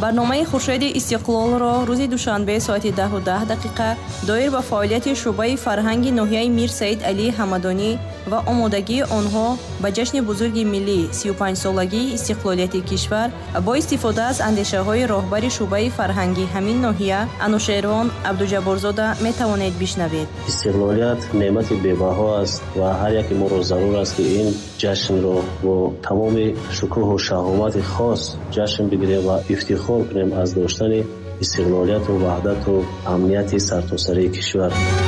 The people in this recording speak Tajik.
барномаи хуршеди истиқлолро рӯзи душанбе соати 10:10 доир ба фаъолияти шуъбаи фарҳанги ноҳияи Мир Саид Алии Ҳамадонӣ ва омодагии онҳо ба ҷашни бузурги миллӣ 35-солагии истиқлолияти кишвар бо истифода аз андешаҳои роҳбари шуъбаи фарҳанги ҳамин ноҳия Анушервон Абдуҷабборзода метавонед бишнавед. истиқлолият неъмати бебаҳо аст ва ҳар яки моро зарур аст ки ин ҷашнро бо тамоми шукӯҳу шаҳомати хос ҷашн бигирем ва ифтихор кунем аз доштани истиқлолияту ваҳдату амнияти сартосарии кишвар.